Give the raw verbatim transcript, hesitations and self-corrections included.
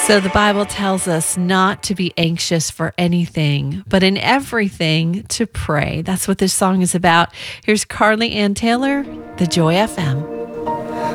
So the Bible tells us not to be anxious for anything, but in everything to pray. That's what this song is about. Here's Carly Ann Taylor, The Joy F M.